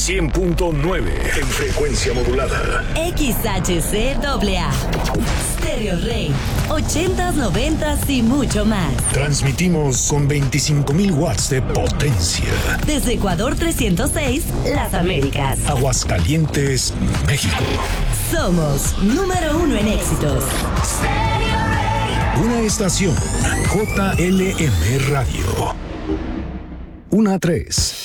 100.9 en frecuencia modulada. XHCAA. Stereo Rey. 80s, 90s y mucho más. Transmitimos con 25,000 watts de potencia. Desde Ecuador 306, Las Américas. Aguascalientes, México. Somos número 1 en éxitos. Una estación JLM Radio. 1 a 3.